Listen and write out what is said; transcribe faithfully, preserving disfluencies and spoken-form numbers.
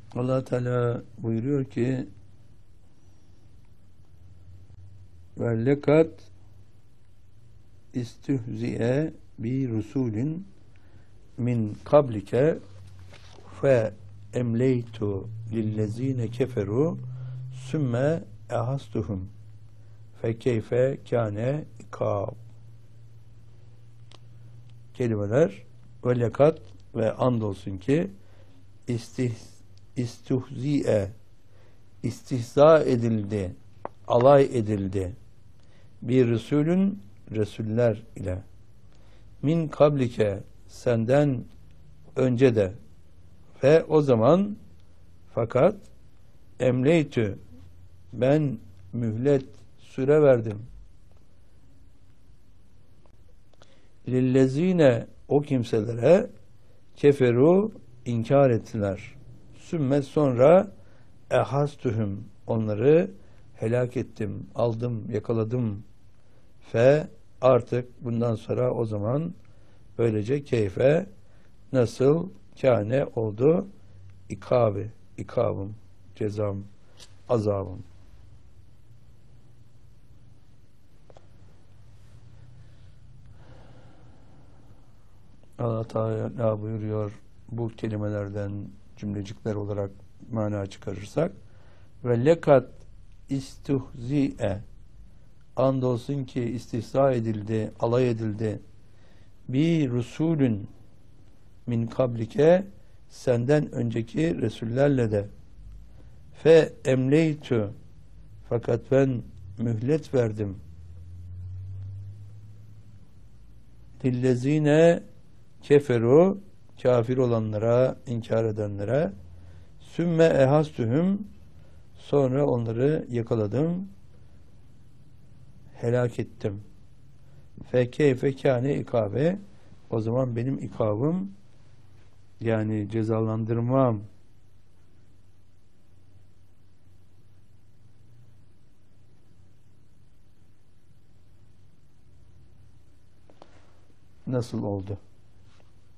Allah Teala buyuruyor ki ve lekat istihzi'e bi rusulin min kablike fe emleytu lillezine keferu sümme ehastuhum fe keyfe kâne ikâb. Kelimeler ve lekat ve andolsun ki istih, istihzi'e istihza edildi, alay edildi bir Resulün Resuller ile min kablike senden önce de ve o zaman fakat emleytü ben mühlet süre verdim lillezine o kimselere keferu inkar ettiler. Sümme sonra ehastuhum onları helak ettim, aldım, yakaladım. Fe artık bundan sonra o zaman böylece keyfe nasıl kâne oldu ikabi, ikabım, cezam, azabım. Allah Teala buyuruyor bu kelimelerden cümlecikler olarak mana çıkarırsak ve lekat istuhzi'e andolsun ki istihza edildi, alay edildi bir Resulün min kablike senden önceki Resullerle de fe emleytü fakat ben mühlet verdim dillezine keferu kafir olanlara, inkar edenlere sümme ehastühüm sonra onları yakaladım, helak ettim. Fe keyfe kâne ikabe o zaman benim ikabım yani cezalandırmam nasıl oldu?